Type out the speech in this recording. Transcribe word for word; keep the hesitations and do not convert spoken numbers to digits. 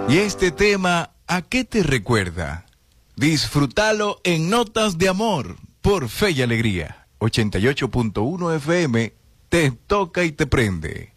Y este tema, ¿a qué te recuerda? Disfrútalo en Notas de Amor por Fe y Alegría. ochenta y ocho punto uno F M, te toca y te prende.